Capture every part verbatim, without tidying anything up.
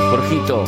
Jorgito.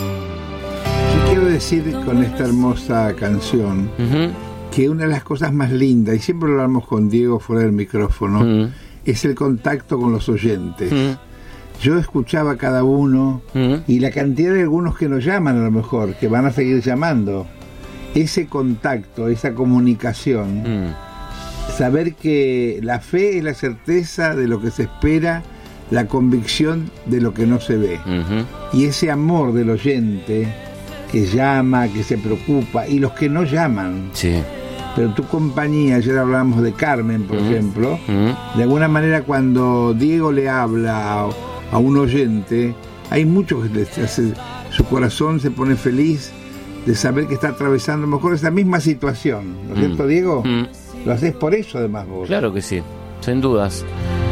Yo quiero decir con esta hermosa canción Uh-huh. que una de las cosas más lindas, y siempre lo hablamos con Diego fuera del micrófono, Uh-huh. es el contacto con los oyentes. Uh-huh. Yo escuchaba a cada uno Uh-huh. y la cantidad de algunos que nos llaman a lo mejor, que van a seguir llamando. Ese contacto, esa comunicación, Uh-huh. saber que la fe es la certeza de lo que se espera, la convicción de lo que no se ve. Uh-huh. Y ese amor del oyente que llama, que se preocupa, y los que no llaman. Sí. Pero tu compañía, ayer hablamos de Carmen, por Uh-huh. ejemplo, Uh-huh. de alguna manera cuando Diego le habla a, a un oyente, hay mucho que le hace, su corazón se pone feliz de saber que está atravesando a lo mejor esa misma situación, ¿no es Mm. cierto, Diego? Mm. Lo haces por eso además vos. Claro que sí, sin dudas.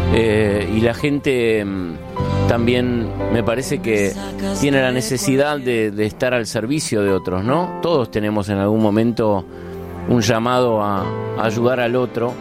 Eh, y la gente mm, también me parece que tiene la necesidad de, de estar al servicio de otros, ¿no? Todos tenemos en algún momento un llamado a, a ayudar al otro,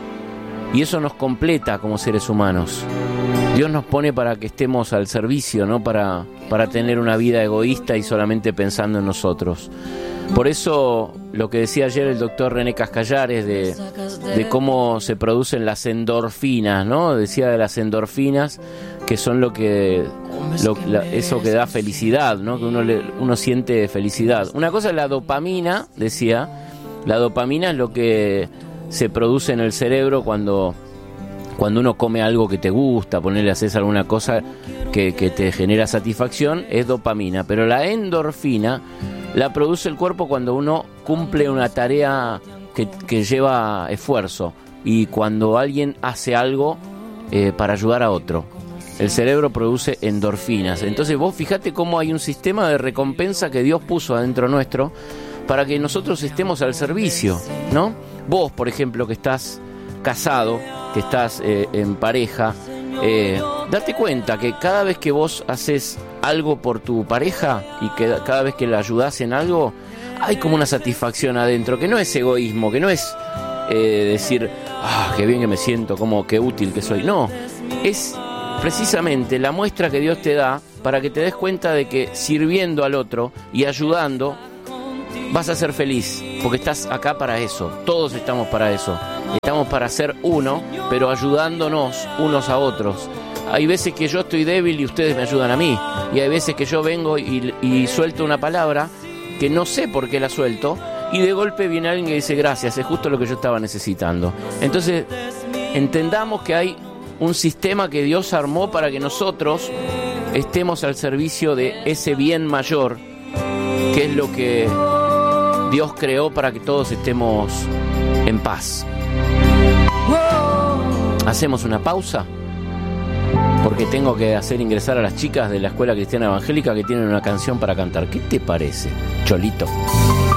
y eso nos completa como seres humanos. Dios nos pone para que estemos al servicio, no para, para tener una vida egoísta y solamente pensando en nosotros. Por eso lo que decía ayer el doctor René Cascallares de, de cómo se producen las endorfinas, ¿no? Decía de las endorfinas, que son lo que lo, la, eso que da felicidad, ¿no? Que uno, le, uno siente felicidad. Una cosa es la dopamina, decía. La dopamina es lo que se produce en el cerebro cuando, cuando uno come algo que te gusta, ponerle, haces alguna cosa que, que te genera satisfacción, es dopamina. Pero la endorfina la produce el cuerpo cuando uno cumple una tarea que, que lleva esfuerzo, y cuando alguien hace algo eh, para ayudar a otro. El cerebro produce endorfinas. Entonces vos fijate cómo hay un sistema de recompensa que Dios puso adentro nuestro para que nosotros estemos al servicio, ¿no? Vos, por ejemplo, que estás casado, que estás eh, en pareja, eh, date cuenta que cada vez que vos haces algo por tu pareja y que cada vez que la ayudás en algo, hay como una satisfacción adentro, que no es egoísmo, que no es eh, decir, ah, qué bien que me siento, como qué útil que soy. No, es precisamente la muestra que Dios te da para que te des cuenta de que sirviendo al otro y ayudando vas a ser feliz, porque estás acá para eso. Todos estamos para eso. Estamos para ser uno, pero ayudándonos unos a otros. Hay veces que yo estoy débil y ustedes me ayudan a mí, y hay veces que yo vengo y, y suelto una palabra que no sé por qué la suelto, y de golpe viene alguien que dice gracias, es justo lo que yo estaba necesitando. Entonces entendamos que hay un sistema que Dios armó para que nosotros estemos al servicio de ese bien mayor, que es lo que Dios creó para que todos estemos en paz. Hacemos una pausa, porque tengo que hacer ingresar a las chicas de la Escuela Cristiana Evangélica que tienen una canción para cantar. ¿Qué te parece, Cholito?